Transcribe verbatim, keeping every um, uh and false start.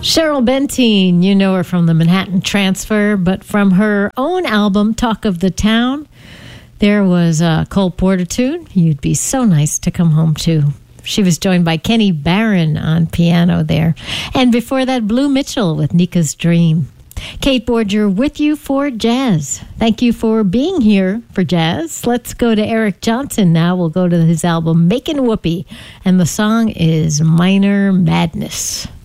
Cheryl Benteen, you know her from the Manhattan Transfer, but from her own album, Talk of the Town, there was a Cole Porter tune, You'd Be So Nice to Come Home To. She was joined by Kenny Barron on piano there. And before that, Blue Mitchell with Nika's Dream. Kate Borger with you for Jazz. Thank you for being here for Jazz. Let's go to Eric Johnson now. We'll go to his album, Makin' Whoopee, and the song is Minor Madness.